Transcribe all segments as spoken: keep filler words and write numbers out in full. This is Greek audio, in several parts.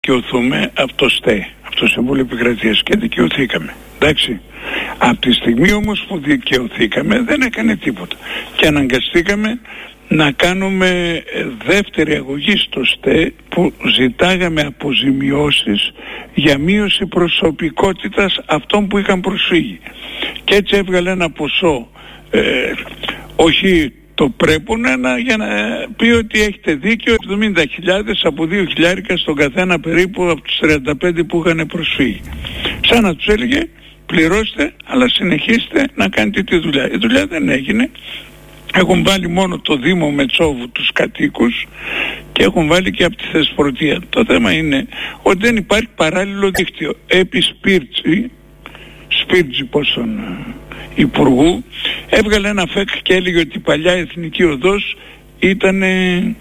δικαιωθούμε από το ΣΤΕ, από το Συμβούλιο Επικρατείας, και δικαιωθήκαμε. Εντάξει. Από τη στιγμή όμως που δικαιωθήκαμε δεν έκανε τίποτα. Και αναγκαστήκαμε να κάνουμε δεύτερη αγωγή στο ΣΤΕ που ζητάγαμε αποζημιώσεις για μείωση προσωπικότητας αυτών που είχαν προσφύγει. Και έτσι έβγαλε ένα ποσό, ε, όχι το πρέπουν, ένα, για να πει ότι έχετε δίκιο, εβδομήντα χιλιάδες από δύο χιλιάρικα στον καθένα περίπου από τους τριάντα πέντε που είχαν προσφύγει. Σαν να τους έλεγε πληρώστε, αλλά συνεχίστε να κάνετε τη δουλειά. Η δουλειά δεν έγινε. Έχουν βάλει μόνο το Δήμο Μετσόβου τους κατοίκους και έχουν βάλει και από τη Θεσπρωτεία. Το θέμα είναι ότι δεν υπάρχει παράλληλο δίκτυο. Επί Σπίρτζη, Σπίρτζη πως τον Υπουργού, έβγαλε ένα φεκ και έλεγε ότι η παλιά Εθνική Οδός ήταν ε,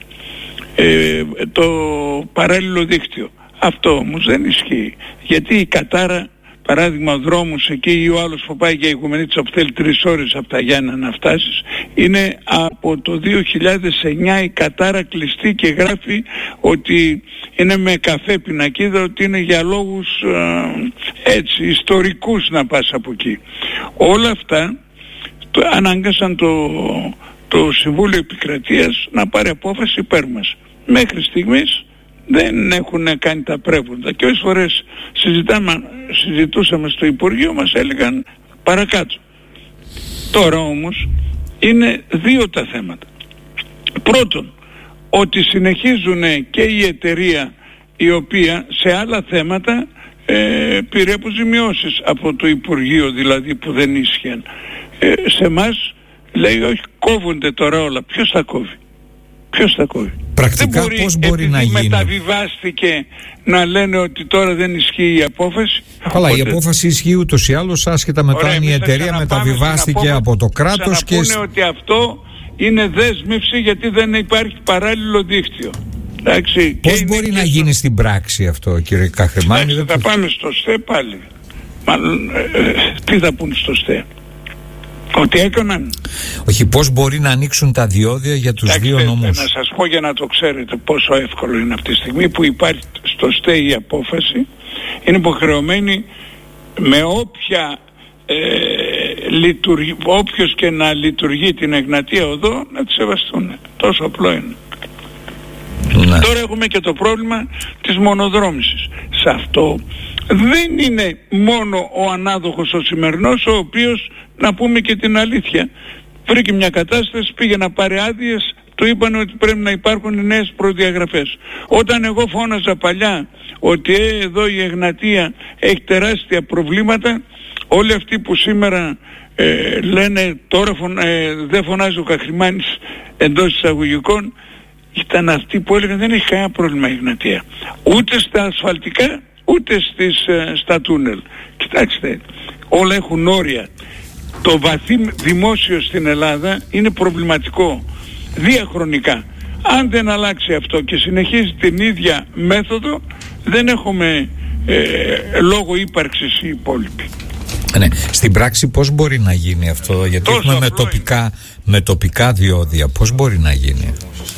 το παράλληλο δίκτυο. Αυτό όμως δεν ισχύει. Γιατί η Κατάρα, παράδειγμα, ο δρόμος εκεί ή ο άλλος που πάει για Οικουμενίτσα που θέλει τρεις ώρες από τα Γιάννα να φτάσεις, είναι από το δύο χιλιάδες εννιά η Κατάρα κλειστή και γράφει ότι είναι με καφέ πινακίδα, ότι είναι για λόγους ε, έτσι ιστορικούς να πας από εκεί. Όλα αυτά το, ανάγκασαν το, το Συμβούλιο Επικρατείας να πάρει απόφαση υπέρ μας. Μέχρι στιγμής δεν έχουν κάνει τα πρέποντα και όσες φορές συζητάμε, συζητούσαμε στο Υπουργείο μας έλεγαν παρακάτω. Τώρα όμως είναι δύο τα θέματα. Πρώτον, ότι συνεχίζουν και η εταιρεία η οποία σε άλλα θέματα ε, πήρε αποζημιώσεις από το Υπουργείο, δηλαδή που δεν ίσχυαν. Ε, σε εμάς λέει όχι, κόβονται τώρα όλα. Ποιος θα κόβει? Ποιος θα κόβει? Πρακτικά μπορεί, πώς μπορεί να γίνει? Μεταβιβάστηκε να λένε ότι τώρα δεν ισχύει η απόφαση. Καλά, οπότε... η απόφαση ισχύει ούτως ή άλλως, άσχετα με το αν η εταιρεία μεταβιβάστηκε από το κράτος. Και πούνε ότι αυτό είναι δέσμευση γιατί δεν υπάρχει παράλληλο δίκτυο. Εντάξει, πώς μπορεί να γίνει στην πράξη αυτό, κύριε Καχρημάνη? Θα το... πάμε στο ΣΤΕ πάλι. Μάλλον, ε, τι θα πούν στο ΣΤΕ? Ότι έκαναν. Όχι, πώς μπορεί να ανοίξουν τα διόδια για τους Άξτε, δύο νομούς. Να σας πω για να το ξέρετε πόσο εύκολο είναι αυτή τη στιγμή που υπάρχει στο ΣΤΕ η απόφαση. Είναι υποχρεωμένοι με όποια ε, λειτουργεί, όποιος και να λειτουργεί την Εγνατία Οδό να τη σεβαστούν. Τόσο απλό είναι. Ναι. Τώρα έχουμε και το πρόβλημα της μονοδρόμησης. Σε αυτό δεν είναι μόνο ο ανάδοχος ο σημερινός, ο οποίος, να πούμε και την αλήθεια, βρήκε μια κατάσταση, πήγε να πάρει άδειες, του είπαν ότι πρέπει να υπάρχουν οι νέες προδιαγραφές. Όταν εγώ φώναζα παλιά ότι ε, εδώ η Εγνατία έχει τεράστια προβλήματα, όλοι αυτοί που σήμερα ε, λένε τώρα φωνα, ε, δεν φωνάζει ο Καχρημάνης εντός εισαγωγικών, ήταν αυτοί που έλεγαν δεν έχει κανένα πρόβλημα η Εγνατία. Ούτε στα ασφαλτικά, ούτε στις, ε, στα τούνελ. Κοιτάξτε, όλα έχουν όρια. Το βαθύ δημόσιο στην Ελλάδα είναι προβληματικό διαχρονικά. Αν δεν αλλάξει αυτό και συνεχίζει την ίδια μέθοδο, δεν έχουμε ε, λόγο ύπαρξης οι υπόλοιποι. Ναι. Στην πράξη πώς μπορεί να γίνει αυτό? Γιατί τόσο έχουμε με τοπικά, με τοπικά διόδια. Πώς μπορεί να γίνει?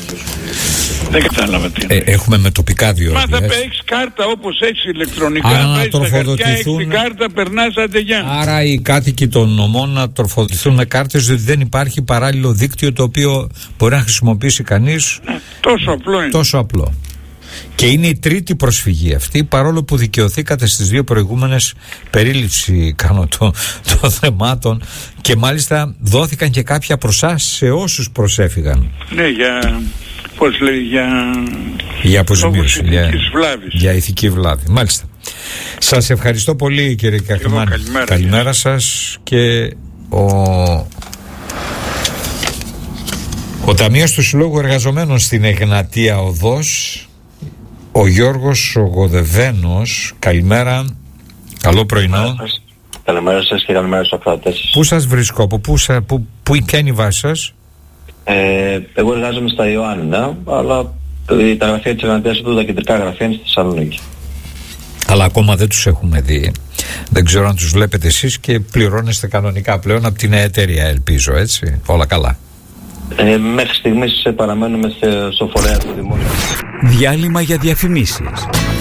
Δεν κατάλαβα τι είναι. Ε, έχουμε με τοπικά διόδια. Μα θα έχεις κάρτα όπως έχεις ηλεκτρονικά. Άρα να τροφοδοτηθούν. Έχεις την κάρτα, περνάς αντεγιά. Άρα οι κάτοικοι των νομών να τροφοδοτηθούν με κάρτες, διότι δεν υπάρχει παράλληλο δίκτυο το οποίο μπορεί να χρησιμοποιήσει κανείς. Ναι, τόσο απλό είναι. Τόσο απλό. Και είναι η τρίτη προσφυγή αυτή, παρόλο που δικαιωθήκατε στις δύο προηγούμενες, περίληψη κάνω των το θεμάτων, και μάλιστα δόθηκαν και κάποια προς εσάς σε όσους προσέφυγαν. Ναι, για... πώς λέει, για... Για αποζημίωση, για... βλάβης. Για ηθική βλάβη, μάλιστα. Σας ευχαριστώ πολύ, κύριε Καχρημάνη. Καλημέρα, καλημέρα σας. Και ο... ο Ταμείας του Συλλόγου Εργαζομένων στην Εγνατία Οδός, ο Γιώργος ο Γοδεβένος. Καλημέρα, καλό πρωινό. Καλημέρα σας και καλημέρα στους ακροατές. Πού σας βρίσκω, από πού, πού, πού, ποια είναι η βάση σας? Ε, εγώ εργάζομαι στα Ιωάννινα, αλλά τα γραφεία της Εγνατίας Οδού, τα κεντρικά γραφεία είναι στη Θεσσαλονίκη. Αλλά ακόμα δεν τους έχουμε δει. Δεν ξέρω αν τους βλέπετε εσείς και πληρώνεστε κανονικά πλέον από την εταιρεία, ελπίζω, έτσι, όλα καλά. Ε, μέχρι στιγμής παραμένουμε στο φορέα του Δημόσιου. Διάλειμμα για διαφημίσεις.